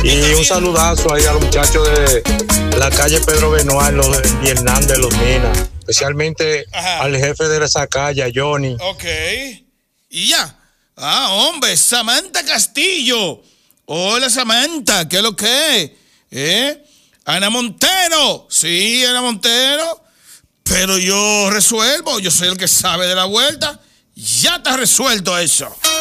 Y un saludazo ahí a los muchachos de la calle Pedro Benoit y Hernández, los Minas. Especialmente al jefe de esa calle, a Johnny. Ok. Y ya. Hombre, Samantha Castillo. Hola, Samantha, ¿qué es lo que es? Ana Montero. Sí, Ana Montero. Pero yo resuelvo, yo soy el que sabe de la vuelta. Ya está resuelto eso.